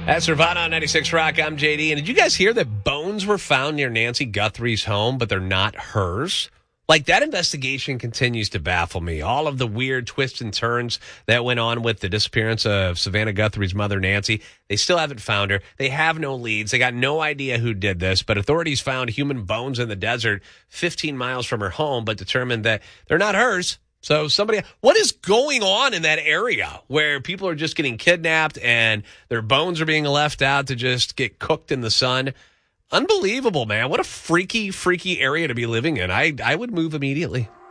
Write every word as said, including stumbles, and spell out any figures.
That's Nirvana on ninety-six Rock. I'm J D. And did you guys hear that bones were found near Nancy Guthrie's home, but they're not hers? Like, that investigation continues to baffle me. All of the weird twists and turns that went on with the disappearance of Savannah Guthrie's mother, Nancy. They still haven't found her. They have no leads. They got no idea who did this, but authorities found human bones in the desert fifteen miles from her home, but determined that they're not hers. So somebody, what is going on in that area where people are just getting kidnapped and their bones are being left out to just get cooked in the sun? Unbelievable, man. What a freaky, freaky area to be living in. I, I would move immediately.